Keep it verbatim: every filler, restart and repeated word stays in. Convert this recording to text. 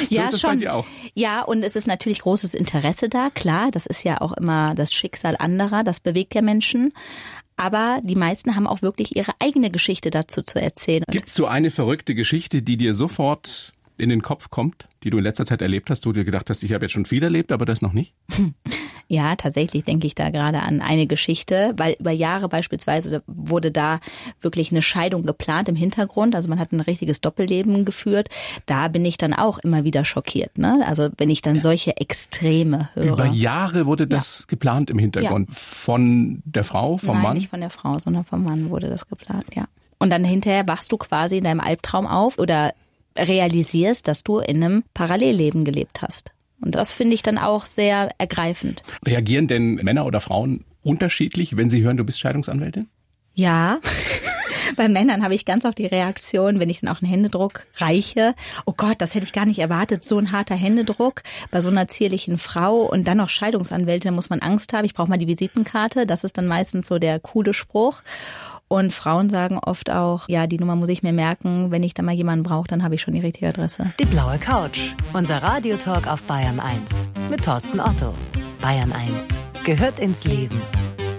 So ja, ist es schon. bei dir auch. Ja, und es ist natürlich großes Interesse da, klar. Das ist ja auch immer das Schicksal anderer, das bewegt ja Menschen. Aber die meisten haben auch wirklich ihre eigene Geschichte dazu zu erzählen. Gibt es so eine verrückte Geschichte, die dir sofort in den Kopf kommt, die du in letzter Zeit erlebt hast, wo du dir gedacht hast, ich habe jetzt schon viel erlebt, aber das noch nicht? Ja, tatsächlich denke ich da gerade an eine Geschichte, weil über Jahre beispielsweise wurde da wirklich eine Scheidung geplant im Hintergrund. Also man hat ein richtiges Doppelleben geführt. Da bin ich dann auch immer wieder schockiert, ne? Also wenn ich dann solche Extreme höre. Über Jahre wurde das ja. geplant im Hintergrund. Ja. Von der Frau, vom Nein, Mann? Nicht von der Frau, sondern vom Mann wurde das geplant, ja. Und dann hinterher wachst du quasi in deinem Albtraum auf oder realisierst, dass du in einem Parallelleben gelebt hast. Und das finde ich dann auch sehr ergreifend. Reagieren denn Männer oder Frauen unterschiedlich, wenn sie hören, du bist Scheidungsanwältin? Ja. Bei Männern habe ich ganz oft die Reaktion, wenn ich dann auch einen Händedruck reiche. Oh Gott, das hätte ich gar nicht erwartet, so ein harter Händedruck bei so einer zierlichen Frau und dann noch Scheidungsanwältin, da muss man Angst haben. Ich brauche mal die Visitenkarte, das ist dann meistens so der coole Spruch. Und Frauen sagen oft auch, ja, die Nummer muss ich mir merken, wenn ich da mal jemanden brauche, dann habe ich schon die richtige Adresse. Die blaue Couch, unser Radiotalk auf Bayern eins mit Thorsten Otto. Bayern eins gehört ins Leben.